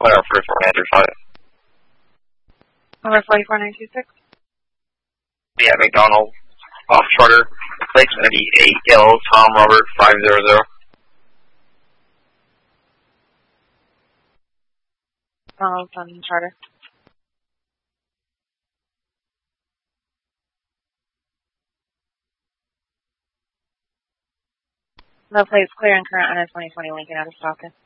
Clear on 44925. Number 44926. Yeah, McDonald. Off charter. Plate's going to be 8L Tom Robert 500. On charter. The plate's clear and current on a 2020 Lincoln out of stock.